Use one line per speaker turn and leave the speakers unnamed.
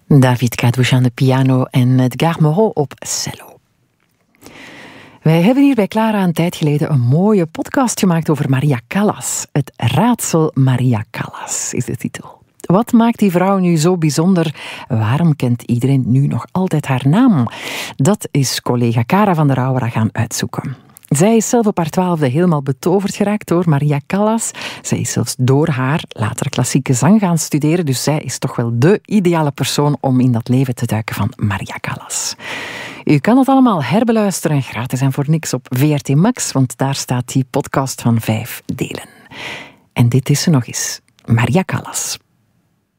David Kadouche aan de piano en Edgar Moreau op cello. Wij hebben hier bij Clara een tijd geleden een mooie podcast gemaakt over Maria Callas. Het raadsel Maria Callas is de titel. Wat maakt die vrouw nu zo bijzonder? Waarom kent iedereen nu nog altijd haar naam? Dat is collega Cara van der Rauwera gaan uitzoeken. Zij is zelf op haar 12e helemaal betoverd geraakt door Maria Callas. Zij is zelfs door haar later klassieke zang gaan studeren, dus zij is toch wel de ideale persoon om in dat leven te duiken van Maria Callas. U kan het allemaal herbeluisteren, gratis en voor niks op VRT Max, want daar staat die podcast van 5 delen. En dit is ze nog eens, Maria Callas.